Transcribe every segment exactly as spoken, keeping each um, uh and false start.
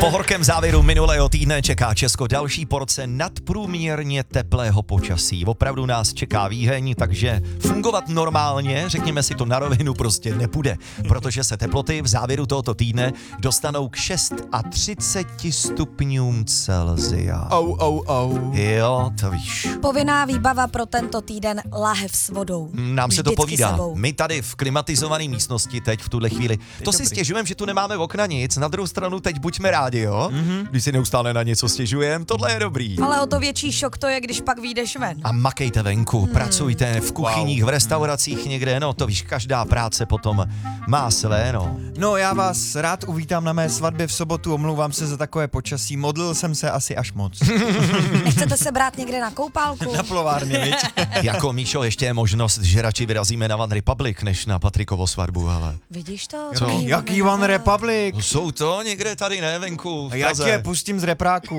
Po horkém závěru minulého týdne čeká Česko další porce nadprůměrně teplého počasí. Opravdu nás čeká výheň, takže fungovat normálně, řekněme si to na rovinu, prostě nepůjde, protože se teploty v závěru tohoto týdne dostanou k třiceti šesti stupňům Celsia. Au, au, au. Jo, to víš. Povinná výbava pro tento týden lahev s vodou. Nám se to Vždycky povídá. sebou. My tady v klimatizované místnosti teď v tuhle chvíli. To si stěžujeme, že tu nemáme v okna nic. Na druhou stranu teď buďme rádi, jo? Mm-hmm. Když si neustále na něco stěžujeme, tohle je dobrý. Ale o to větší šok to je, když pak vyjdeš ven. A makejte venku, hmm. pracujte v kuchyních, wow. v restauracích někde, no to víš, každá práce potom má své, no. No, já vás rád uvítám na mé svatbě v sobotu, omlouvám se za takové počasí, modlil jsem se asi až moc. Nechcete se brát někde na koupálku? Na plovárně, viď? Jako Míšo, ještě je možnost, že radši vyrazíme na One Republic, než na Patrikovo svatbu, ale... Vidíš to? Co? Jaký Jaký One Republic? Jsou to někde tady, ne, venku, v Já Praze. tě pustím z repráku.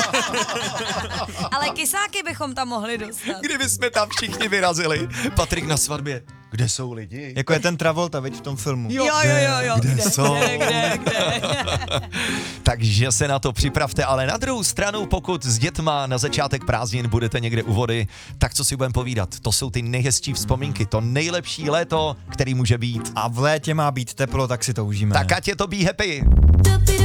Ale kysáky bychom tam mohli dostat. Kdyby jsme tam všichni vyrazili. Patrik na svatbě. Kde jsou lidi? Jako je ten Travolta, viď, v tom filmu. Jo, jo, jo, jo. Kde, kde jsou? Kde, kde, kde? Takže se na to připravte, ale na druhou stranu, pokud s dětma na začátek prázdnin budete někde u vody, tak co si budeme povídat? To jsou ty nejhezčí vzpomínky, to nejlepší léto, který může být. A v létě má být teplo, tak si to užijeme. Tak ať je to be happy.